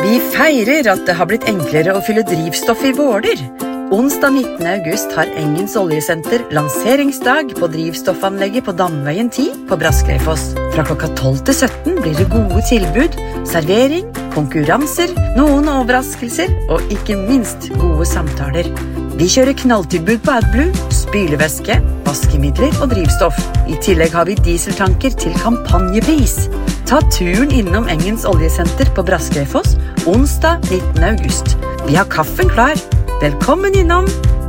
Vi feirer at det har blitt enklere å fylle drivstoff I Våler. Onsdag 19. august har Engens Oljesenter lanseringsdag på drivstoffanlegget på Damveien 10 på Braskreifoss. Fra klokka 12 til 17 blir det gode tilbud, servering, konkurranser, noen overraskelser og ikke minst gode samtaler. Vi kjører knalltilbud på AdBlue, spylevæske, vaskemidler og drivstoff. I tillegg har vi dieseltanker til kampanjepris. Ta turen innom Engens Oljesenter på Braskreifoss onsdag 19. august. Vi har kaffen klar. Velkommen innom!